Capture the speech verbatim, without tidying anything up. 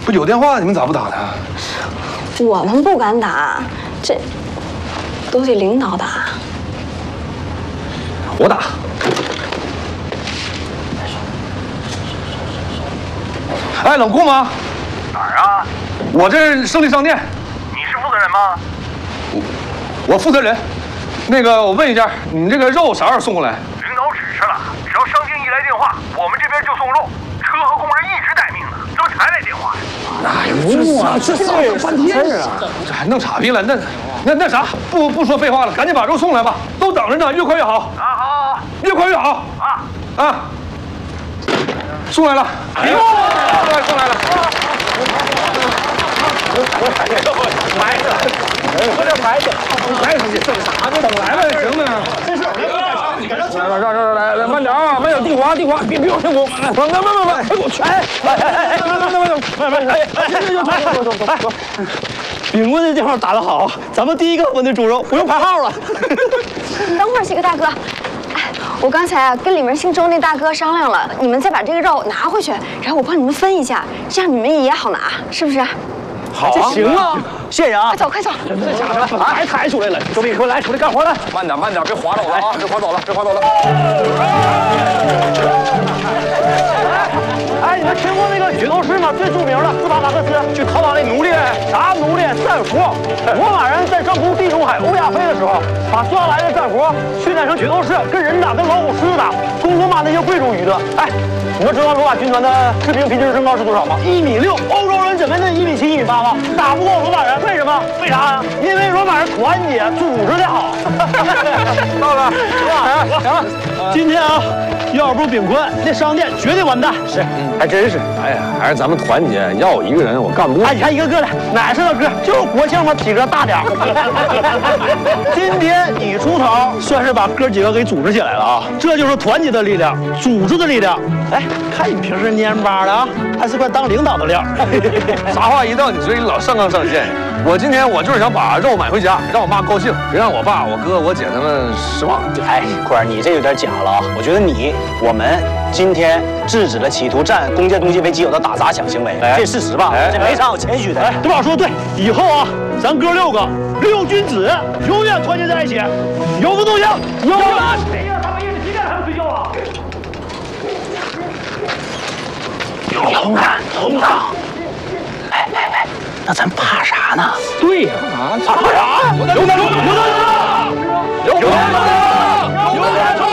不有电话，你们咋不打呢？ 我们不敢打，这都得领导打。 我打。哎，冷库吗？ 哪儿啊？ 我这是胜利商店。 你是负责人吗？ 我我负责人。那个，我问一下，你这个肉啥时候送过来？ 领导指示了，只要商店一来电话，我们这边就送肉。车和工人一直待命呢，怎么才来电话呀？ 哎呦啊，这操了半天啊！这还弄岔劈了？那那那啥，不不说废话了，赶紧把肉送来吧，都等着呢，越快越好。 啊，好，好， 越快越好。 啊啊！送来了。哎呦，送来送来了。埋汰，有点埋汰，埋汰去，整啥呢？等来了行呢。这是来来来来来，慢点啊，慢点，地滑地滑，别别往前滚，慢慢慢慢慢，哎我去，哎哎哎哎，慢慢慢慢慢慢，哎哎，行行行，走走走走。 饼棍这电话打得好，咱们第一个温的猪肉不用排号了。 等会儿，几个大哥，哎，我刚才啊跟里面姓周那大哥商量了，你们再把这个肉拿回去，然后我帮你们分一下，这样你们也好拿，是不是？ 好，这行啊，谢谢啊！ 快走快走！ 这家伙还抬出来了，周斌，快来，出来干活来！ 慢点慢点，别滑走了啊！别滑走了，别滑走了。 哎，你们听过那个决斗士吗？最著名的斯巴达克斯去讨伐那奴隶，啥奴隶？战俘。罗马人在征服地中海欧亚非的时候，把抓来的战俘训练成决斗士，跟人打，跟老虎、狮子打，攻罗马那些贵族娱乐。哎，你们知道罗马军团的士兵平均身高是多少吗？一米六。欧洲人准备那一米七、一米八吧，打不过罗马人，为什么？为啥呀？因为罗马人团结，组织的好。 到了， 行了行了，今天啊，要不是饼棍，那商店绝对完蛋。是，还真是。 哎呀，还是咱们团结，要我一个人我干不过。 哎，你看一个个的，哪是那哥，就是国庆嘛，体格大点儿。今天你出头，算是把哥几个给组织起来了啊！这就是团结的力量，组织的力量。哎，看你平时蔫巴的啊，还是块当领导的料。 啥话一到你嘴里老上纲上线。我今天我就是想把肉买回家，让我妈高兴，别让我爸、我哥、我姐他们失望。 哎，坤儿，你这有点假了啊！我觉得你我们今天制止了企图占公家东西为己有的打砸抢行为，这事实吧，这没啥好谦虚的。 哎，董宝说的对，以后啊，咱哥六个六君子永远团结在一起，有福同享。有的。哎呀，大半夜的几点还不睡觉啊？ 勇敢同党。哎哎哎，那咱怕啥呢？ 对呀， 怕啥？有胆有胆有胆有胆有胆有胆有胆！